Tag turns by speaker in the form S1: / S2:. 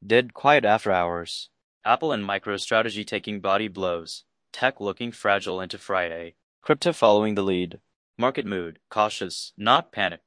S1: Did quiet after hours. Apple and MicroStrategy taking body blows. Tech looking fragile into Friday. Crypto following the lead. Market mood, cautious, not panicked.